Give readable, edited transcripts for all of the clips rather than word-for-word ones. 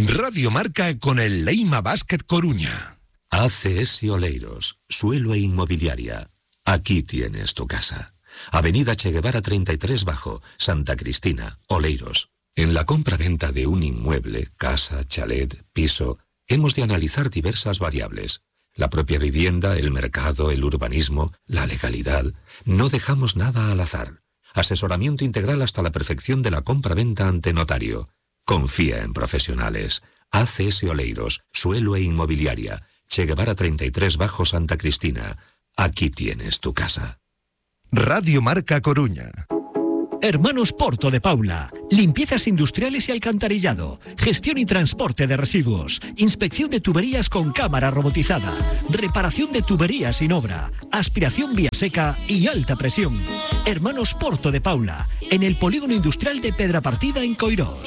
Radio Marca con el Leima Basket Coruña. ACS Oleiros, suelo e inmobiliaria. Aquí tienes tu casa. Avenida Che Guevara 33 Bajo, Santa Cristina, Oleiros. En la compra-venta de un inmueble, casa, chalet, piso, hemos de analizar diversas variables. La propia vivienda, el mercado, el urbanismo, la legalidad. No dejamos nada al azar. Asesoramiento integral hasta la perfección de la compra-venta ante notario. Confía en profesionales. ACS Oleiros, suelo e inmobiliaria. Che Guevara 33 Bajo, Santa Cristina. Aquí tienes tu casa. Radio Marca Coruña. Hermanos Porto de Paula. Limpiezas industriales y alcantarillado. Gestión y transporte de residuos. Inspección de tuberías con cámara robotizada. Reparación de tuberías sin obra. Aspiración vía seca y alta presión. Hermanos Porto de Paula. En el polígono industrial de Pedrapartida en Coirós.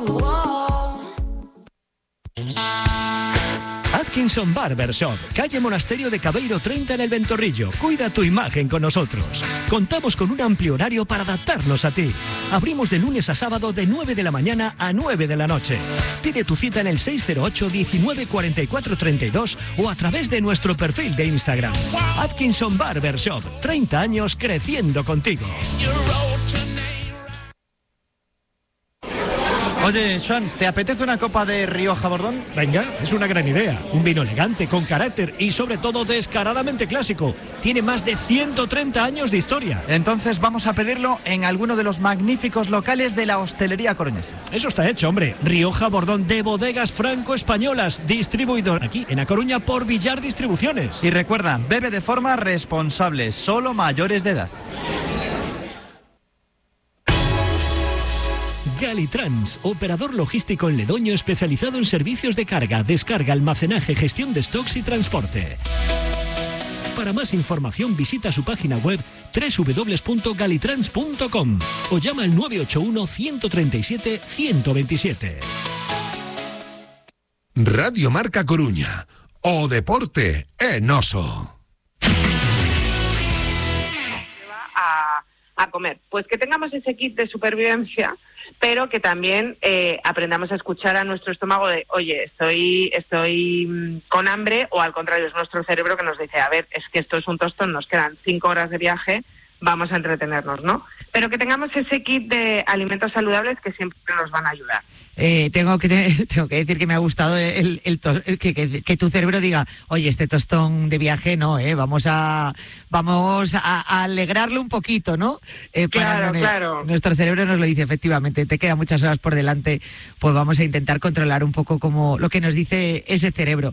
Atkinson Barber Shop, calle Monasterio de Cabeiro 30 en el Ventorrillo. Cuida tu imagen con nosotros. Contamos con un amplio horario para adaptarnos a ti. Abrimos de lunes a sábado de 9 de la mañana a 9 de la noche. Pide tu cita en el 608 19 44 32 o a través de nuestro perfil de Instagram. Atkinson Barber Shop, 30 años creciendo contigo. Oye, Joan, ¿te apetece una copa de Rioja Bordón? Venga, es una gran idea. Un vino elegante, con carácter y sobre todo descaradamente clásico. Tiene más de 130 años de historia. Entonces vamos a pedirlo en alguno de los magníficos locales de la hostelería coruñesa. Eso está hecho, hombre. Rioja Bordón de Bodegas Franco-Españolas, distribuidor aquí en A Coruña por Villar Distribuciones. Y recuerda, bebe de forma responsable, solo mayores de edad. Galitrans, operador logístico en Ledoño especializado en servicios de carga, descarga, almacenaje, gestión de stocks y transporte. Para más información visita su página web www.galitrans.com o llama al 981 137 127. Radio Marca Coruña. O deporte en oso. A comer. Pues que tengamos ese kit de supervivencia, pero que también aprendamos a escuchar a nuestro estómago de, oye, estoy con hambre, o al contrario, es nuestro cerebro que nos dice, a ver, es que esto es un tostón, nos quedan 5 horas de viaje, vamos a entretenernos, ¿no? Pero que tengamos ese kit de alimentos saludables que siempre nos van a ayudar. Tengo que decir que me ha gustado que tu cerebro diga, oye, este tostón de viaje no, vamos a alegrarlo un poquito, ¿no? Claro. Nuestro cerebro nos lo dice, efectivamente, te quedan muchas horas por delante, pues vamos a intentar controlar un poco como lo que nos dice ese cerebro.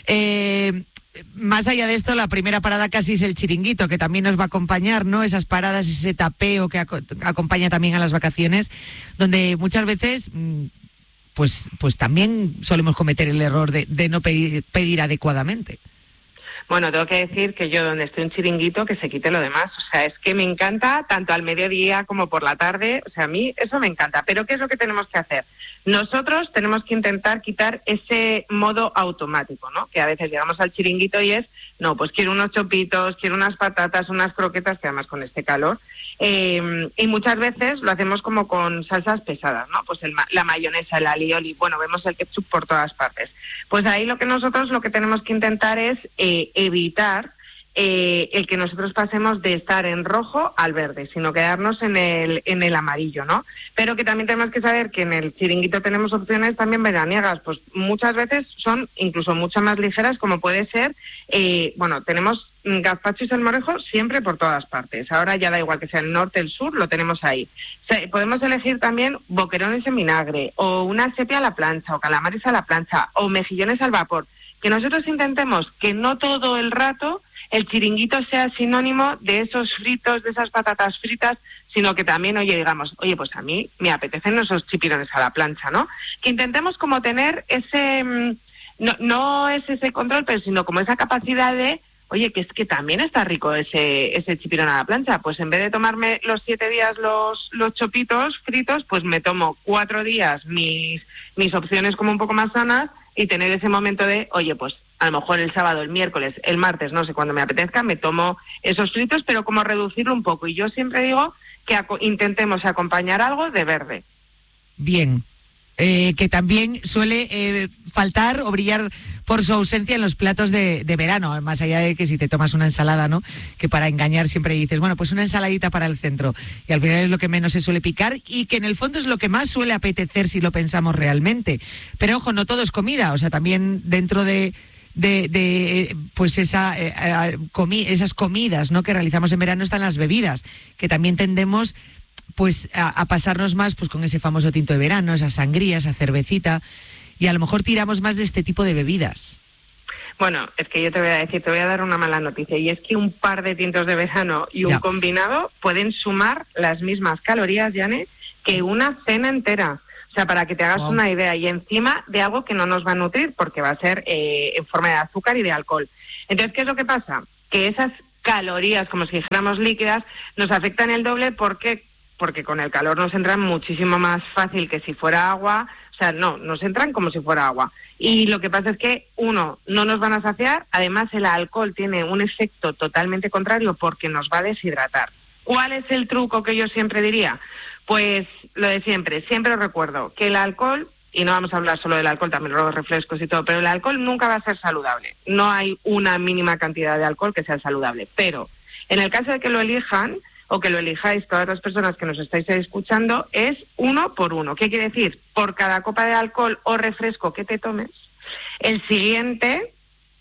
Más allá de esto, la primera parada casi es el chiringuito, que también nos va a acompañar, ¿no? Esas paradas, ese tapeo que acompaña también a las vacaciones, donde muchas veces pues también solemos cometer el error de no pedir adecuadamente. Bueno, tengo que decir que yo donde estoy un chiringuito, que se quite lo demás. O sea, es que me encanta tanto al mediodía como por la tarde. O sea, a mí eso me encanta. Pero ¿qué es lo que tenemos que hacer? Nosotros tenemos que intentar quitar ese modo automático, ¿no? Que a veces llegamos al chiringuito y es, no, pues quiero unos chopitos, quiero unas patatas, unas croquetas, que además con este calor. Y muchas veces lo hacemos como con salsas pesadas, ¿no? Pues la mayonesa, el alioli, bueno, vemos el ketchup por todas partes. Pues ahí lo que tenemos que intentar es evitar el que nosotros pasemos de estar en rojo al verde, sino quedarnos en el amarillo, ¿no? Pero que también tenemos que saber que en el chiringuito tenemos opciones también veraniegas, pues muchas veces son incluso mucho más ligeras, como puede ser, tenemos gazpacho y salmorejo siempre por todas partes. Ahora ya da igual que sea el norte, el sur, lo tenemos ahí. Podemos elegir también boquerones en vinagre, o una sepia a la plancha, o calamares a la plancha, o mejillones al vapor. Que nosotros intentemos que no todo el rato el chiringuito sea sinónimo de esos fritos, de esas patatas fritas, sino que también, digamos, pues a mí me apetecen esos chipirones a la plancha, ¿no? Que intentemos como tener ese, no es ese control, pero sino como esa capacidad de, que es que también está rico ese chipirón a la plancha. Pues en vez de tomarme los 7 días los chopitos fritos, pues me tomo 4 días mis opciones como un poco más sanas, y tener ese momento de, pues a lo mejor el sábado, el miércoles, el martes, no sé, cuando me apetezca, me tomo esos fritos, pero como reducirlo un poco. Y yo siempre digo que intentemos acompañar algo de verde. Bien. que también suele faltar o brillar por su ausencia en los platos de verano, más allá de que si te tomas una ensalada, ¿no? Que para engañar siempre dices, bueno, pues una ensaladita para el centro, y al final es lo que menos se suele picar y que en el fondo es lo que más suele apetecer si lo pensamos realmente. Pero ojo, no todo es comida, o sea, también dentro de pues esas comidas, ¿no?, que realizamos en verano están las bebidas, que también tendemos pues a pasarnos más pues con ese famoso tinto de verano, esa sangría, esa cervecita, y a lo mejor tiramos más de este tipo de bebidas. Bueno, es que yo te voy a dar una mala noticia, y es que un par de tintos de verano y un combinado pueden sumar las mismas calorías, Yane, que una cena entera. O sea, para que te hagas una idea, y encima de algo que no nos va a nutrir, porque va a ser en forma de azúcar y de alcohol. Entonces, ¿qué es lo que pasa? Que esas calorías, como si dijéramos líquidas, nos afectan el doble porque con el calor nos entran muchísimo más fácil que si fuera agua. O sea, no, nos entran como si fuera agua. Y lo que pasa es que, uno, no nos van a saciar, además el alcohol tiene un efecto totalmente contrario porque nos va a deshidratar. ¿Cuál es el truco que yo siempre diría? Pues lo de siempre os recuerdo que el alcohol, y no vamos a hablar solo del alcohol, también los refrescos y todo, pero el alcohol nunca va a ser saludable. No hay una mínima cantidad de alcohol que sea saludable. Pero en el caso de que lo elijan, o que lo elijáis todas las personas que nos estáis escuchando, es 1 por 1. ¿Qué quiere decir? Por cada copa de alcohol o refresco que te tomes, el siguiente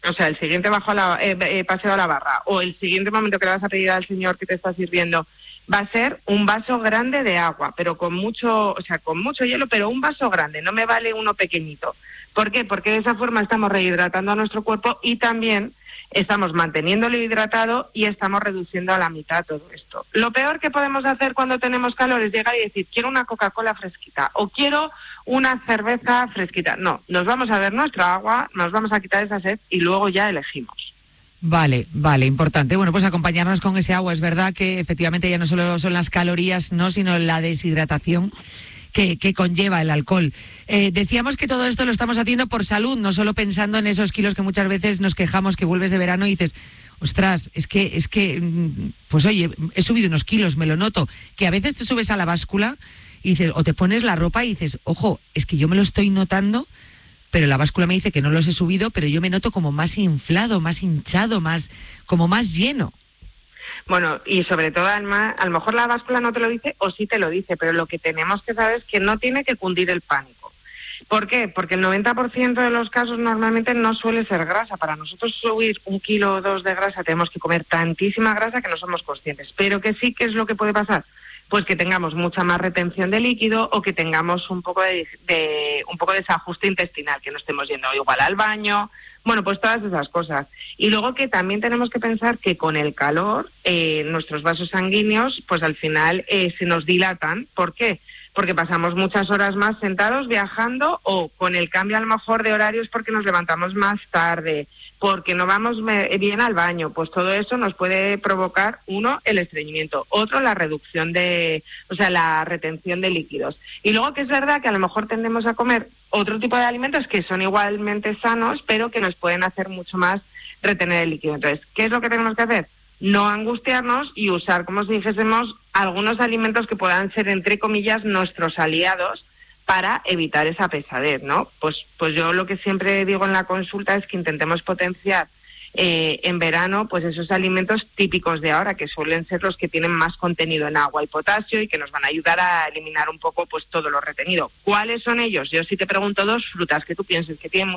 paseo a la barra, o el siguiente momento que le vas a pedir al señor que te está sirviendo, va a ser un vaso grande de agua, pero con mucho hielo, pero un vaso grande, no me vale uno pequeñito. ¿Por qué? Porque de esa forma estamos rehidratando a nuestro cuerpo y también estamos manteniéndolo hidratado y estamos reduciendo a la mitad todo esto. Lo peor que podemos hacer cuando tenemos calor es llegar y decir, quiero una Coca-Cola fresquita o quiero una cerveza fresquita. No, nos vamos a ver nuestra agua, nos vamos a quitar esa sed y luego ya elegimos. Vale, importante. Bueno, pues acompañarnos con ese agua. Es verdad que efectivamente ya no solo son las calorías, no, sino la deshidratación que conlleva el alcohol. Decíamos que todo esto lo estamos haciendo por salud, no solo pensando en esos kilos que muchas veces nos quejamos que vuelves de verano y dices, ostras, es que, pues oye, he subido unos kilos, me lo noto. Que a veces te subes a la báscula y dices, o te pones la ropa y dices, ojo, es que yo me lo estoy notando, pero la báscula me dice que no los he subido, pero yo me noto como más inflado, más hinchado, como más lleno. Bueno, y sobre todo, además, a lo mejor la báscula no te lo dice o sí te lo dice, pero lo que tenemos que saber es que no tiene que cundir el pánico. ¿Por qué? Porque el 90% de los casos normalmente no suele ser grasa. Para nosotros subir 1 kilo o 2 de grasa tenemos que comer tantísima grasa que no somos conscientes. Pero que sí, ¿qué es lo que puede pasar? Pues que tengamos mucha más retención de líquido o que tengamos un poco de desajuste intestinal, que no estemos yendo igual al baño. Bueno, pues todas esas cosas. Y luego que también tenemos que pensar que con el calor nuestros vasos sanguíneos pues al final se nos dilatan. ¿Por qué? Porque pasamos muchas horas más sentados viajando, o con el cambio a lo mejor de horarios porque nos levantamos más tarde, porque no vamos bien al baño. Pues todo eso nos puede provocar, uno, el estreñimiento, otro, la reducción la retención de líquidos. Y luego que es verdad que a lo mejor tendemos a comer otro tipo de alimentos que son igualmente sanos, pero que nos pueden hacer mucho más retener el líquido. Entonces, ¿qué es lo que tenemos que hacer? No angustiarnos y usar, como si dijésemos, algunos alimentos que puedan ser, entre comillas, nuestros aliados para evitar esa pesadez, ¿no? Pues yo lo que siempre digo en la consulta es que intentemos potenciar en verano pues esos alimentos típicos de ahora, que suelen ser los que tienen más contenido en agua y potasio y que nos van a ayudar a eliminar un poco pues todo lo retenido. ¿Cuáles son ellos? Yo si te pregunto 2 frutas que tú pienses que tienen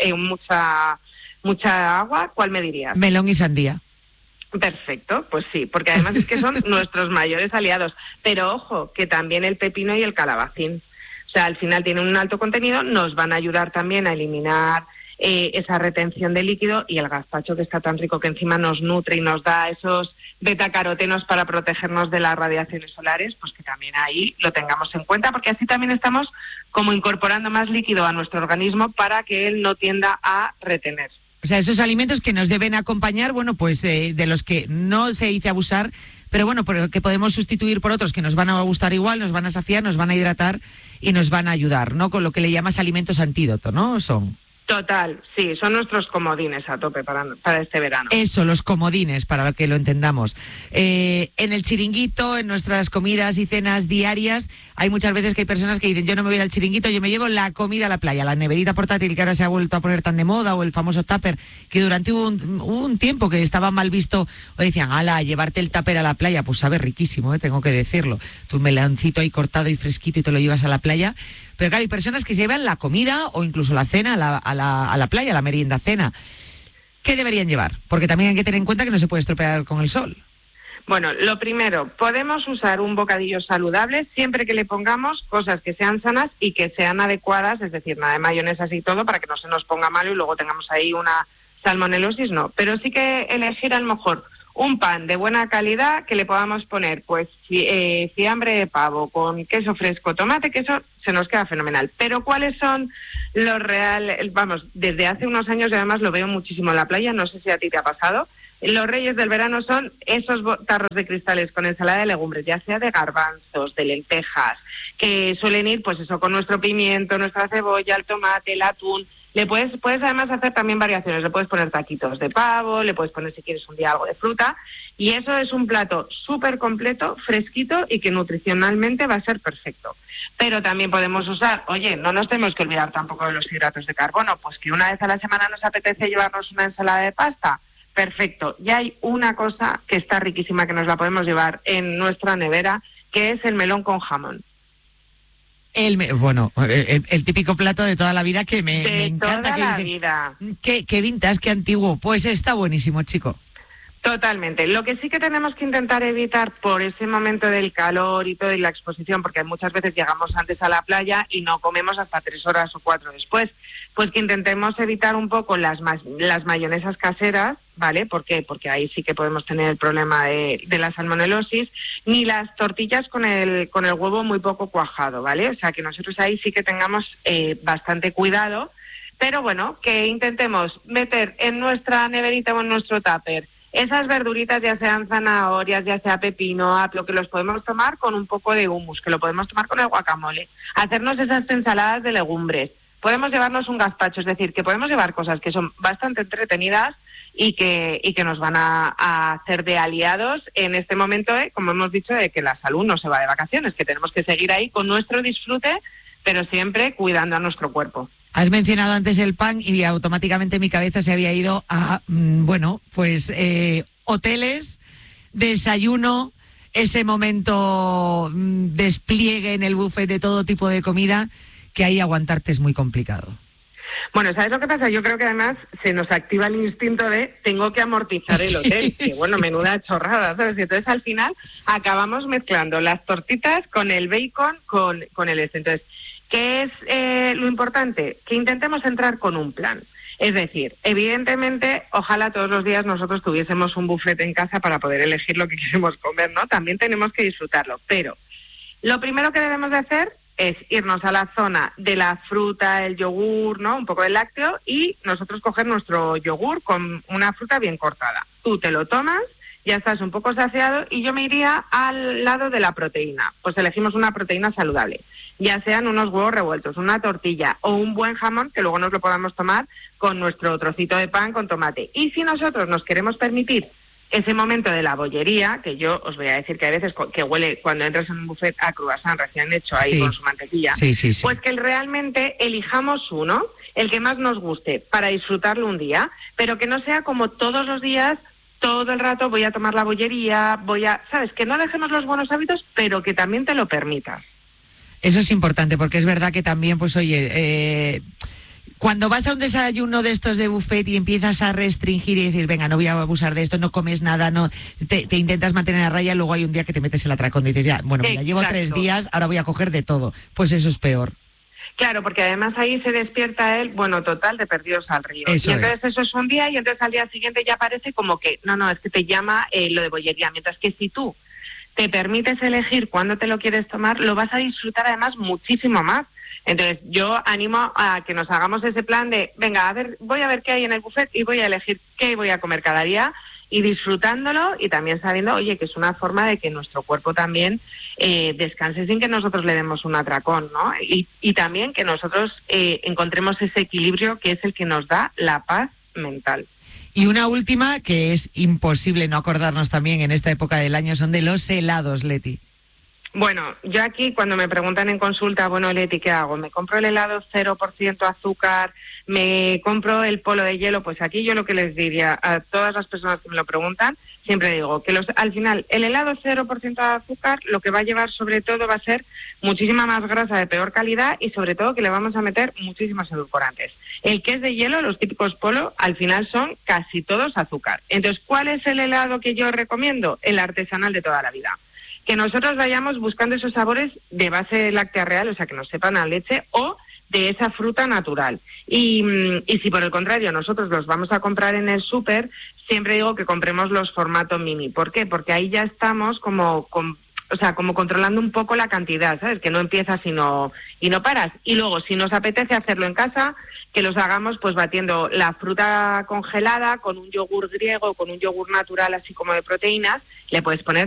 mucha agua, ¿cuál me dirías? Melón y sandía. Perfecto, pues sí, porque además es que son nuestros mayores aliados. Pero ojo, que también el pepino y el calabacín. O sea, al final tienen un alto contenido, nos van a ayudar también a eliminar esa retención de líquido, y el gazpacho, que está tan rico, que encima nos nutre y nos da esos betacarotenos para protegernos de las radiaciones solares, pues que también ahí lo tengamos en cuenta, porque así también estamos como incorporando más líquido a nuestro organismo para que él no tienda a retener. O sea, esos alimentos que nos deben acompañar, bueno, pues de los que no se dice abusar, pero bueno, pero que podemos sustituir por otros que nos van a gustar igual, nos van a saciar, nos van a hidratar y nos van a ayudar, ¿no? Con lo que le llamas alimentos antídoto, ¿no? Son. Total, sí, son nuestros comodines a tope para este verano. Eso, los comodines, para que lo entendamos. En el chiringuito, en nuestras comidas y cenas diarias, hay muchas veces que hay personas que dicen, yo no me voy al chiringuito, yo me llevo la comida a la playa, la neverita portátil que ahora se ha vuelto a poner tan de moda, o el famoso tupper, que durante hubo un tiempo que estaba mal visto, o decían, ala, llevarte el tupper a la playa, pues sabe riquísimo, tengo que decirlo. Tu meloncito ahí cortado y fresquito y te lo llevas a la playa. Pero claro, hay personas que se llevan la comida o incluso la cena a la playa, la merienda cena. ¿Qué deberían llevar? Porque también hay que tener en cuenta que no se puede estropear con el sol. Bueno, lo primero, podemos usar un bocadillo saludable siempre que le pongamos cosas que sean sanas y que sean adecuadas, es decir, nada de mayonesas y todo para que no se nos ponga malo y luego tengamos ahí una salmonelosis, no. Pero sí que elegir a lo mejor un pan de buena calidad que le podamos poner, pues, fiambre de pavo con queso fresco, tomate, queso, se nos queda fenomenal. Pero ¿cuáles son los reales? Vamos, desde hace unos años y además lo veo muchísimo en la playa, no sé si a ti te ha pasado. Los reyes del verano son esos tarros de cristales con ensalada de legumbres, ya sea de garbanzos, de lentejas, que suelen ir, pues eso, con nuestro pimiento, nuestra cebolla, el tomate, el atún. Le puedes además hacer también variaciones, le puedes poner taquitos de pavo, le puedes poner si quieres un día algo de fruta, y eso es un plato súper completo, fresquito y que nutricionalmente va a ser perfecto. Pero también podemos usar, oye, no nos tenemos que olvidar tampoco de los hidratos de carbono, pues que una vez a la semana nos apetece llevarnos una ensalada de pasta, perfecto. Ya hay una cosa que está riquísima que nos la podemos llevar en nuestra nevera, que es el melón con jamón. El típico plato de toda la vida que me encanta. De toda la vida. Qué vintage, qué antiguo. Pues está buenísimo, chico. Totalmente. Lo que sí que tenemos que intentar evitar por ese momento del calor y todo y la exposición, porque muchas veces llegamos antes a la playa y no comemos hasta 3 horas o 4 después, pues que intentemos evitar un poco las mayonesas caseras, ¿vale? ¿Por qué? Porque ahí sí que podemos tener el problema de la salmonelosis, ni las tortillas con el huevo muy poco cuajado, ¿vale? O sea, que nosotros ahí sí que tengamos bastante cuidado, pero bueno, que intentemos meter en nuestra neverita o en nuestro tupper esas verduritas, ya sean zanahorias, ya sea pepino, apio, que los podemos tomar con un poco de hummus, que lo podemos tomar con el guacamole, hacernos esas ensaladas de legumbres, podemos llevarnos un gazpacho, es decir, que podemos llevar cosas que son bastante entretenidas y que nos van a hacer de aliados en este momento, como hemos dicho, de que la salud no se va de vacaciones, que tenemos que seguir ahí con nuestro disfrute, pero siempre cuidando a nuestro cuerpo. Has mencionado antes el pan y automáticamente mi cabeza se había ido a, hoteles, desayuno, ese momento despliegue en el buffet de todo tipo de comida, que ahí aguantarte es muy complicado. Bueno, ¿sabes lo que pasa? Yo creo que además se nos activa el instinto de tengo que amortizar el hotel, que bueno, menuda chorrada, ¿sabes? Y entonces al final acabamos mezclando las tortitas con el bacon, con el este. Entonces, ¿qué es lo importante? Que intentemos entrar con un plan. Es decir, evidentemente, ojalá todos los días nosotros tuviésemos un buffet en casa para poder elegir lo que queremos comer, ¿no? También tenemos que disfrutarlo, pero lo primero que debemos de hacer es irnos a la zona de la fruta, el yogur, ¿no? Un poco de lácteo, y nosotros coger nuestro yogur con una fruta bien cortada. Tú te lo tomas, ya estás un poco saciado, y yo me iría al lado de la proteína. Pues elegimos una proteína saludable, ya sean unos huevos revueltos, una tortilla o un buen jamón, que luego nos lo podamos tomar con nuestro trocito de pan con tomate. Y si nosotros nos queremos permitir ese momento de la bollería, que yo os voy a decir que hay veces que huele cuando entras en un buffet a croissant recién hecho ahí sí, con su mantequilla, sí. Pues que realmente elijamos uno, el que más nos guste, para disfrutarlo un día, pero que no sea como todos los días, todo el rato voy a tomar la bollería, ¿sabes? Que no dejemos los buenos hábitos, pero que también te lo permitas. Eso es importante, porque es verdad que también, pues oye, cuando vas a un desayuno de estos de buffet y empiezas a restringir y decir, venga, no voy a abusar de esto, no comes nada, no te intentas mantener a raya, luego hay un día que te metes el atracón y dices, ya, bueno, mira, llevo 3 días, ahora voy a coger de todo. Pues eso es peor. Claro, porque además ahí se despierta él, total de perdidos al río. Eso y entonces eso es un día, y entonces al día siguiente ya parece como que, no, es que te llama lo de bollería. Mientras que si tú te permites elegir cuándo te lo quieres tomar, lo vas a disfrutar además muchísimo más. Entonces yo animo a que nos hagamos ese plan de, venga, voy a ver qué hay en el buffet y voy a elegir qué voy a comer cada día, y disfrutándolo, y también sabiendo, oye, que es una forma de que nuestro cuerpo también descanse sin que nosotros le demos un atracón, ¿no? Y también que nosotros encontremos ese equilibrio que es el que nos da la paz mental. Y una última, que es imposible no acordarnos también en esta época del año, son de los helados, Leti. Bueno, yo aquí cuando me preguntan en consulta, bueno, Leti, ¿qué hago? ¿Me compro el helado 0% azúcar? ¿Me compro el polo de hielo? Pues aquí yo lo que les diría a todas las personas que me lo preguntan, siempre digo que al final el helado 0% de azúcar lo que va a llevar sobre todo va a ser muchísima más grasa de peor calidad y sobre todo que le vamos a meter muchísimos edulcorantes. El que es de hielo, los típicos polo, al final son casi todos azúcar. Entonces, ¿cuál es el helado que yo recomiendo? El artesanal de toda la vida. Que nosotros vayamos buscando esos sabores de base láctea real, o sea, que nos sepan a leche o de esa fruta natural. Y si por el contrario nosotros los vamos a comprar en el súper, siempre digo que compremos los formatos mini. ¿Por qué? Porque ahí ya estamos como controlando un poco la cantidad, ¿sabes? Que no empiezas y no paras. Y luego, si nos apetece hacerlo en casa, que los hagamos pues batiendo la fruta congelada con un yogur griego, con un yogur natural así como de proteínas, le puedes poner